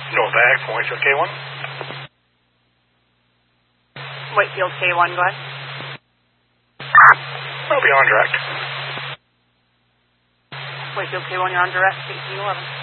North Ag, Whitefield K1. Whitefield K1, go ahead. I'll be on direct. Whitefield K1, you're on direct, 1811.